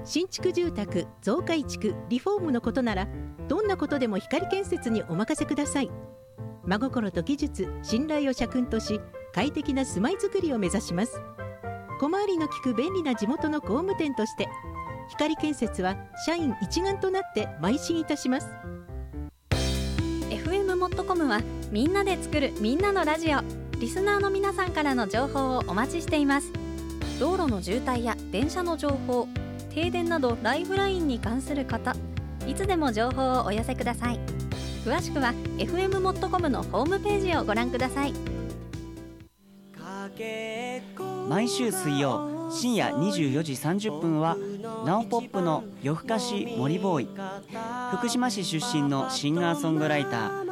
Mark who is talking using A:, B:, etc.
A: 新築住宅、増改築、リフォームのことならどんなことでも光建設にお任せください。真心と技術、信頼を社訓とし、快適な住まいづくりを目指します。小回りの利く便利な地元の工務店として、光建設は社員一丸となって邁進いたします。
B: FM もっとコムはみんなで作るみんなのラジオ。リスナーの皆さんからの情報をお待ちしています。道路の渋滞や電車の情報、停電などライフラインに関する方、いつでも情報をお寄せください。詳しくは FM もっとコムのホームページをご覧ください。
C: 毎週水曜深夜24時30分はナオポップの夜更かし森ボーイ。福島市出身のシンガーソングライター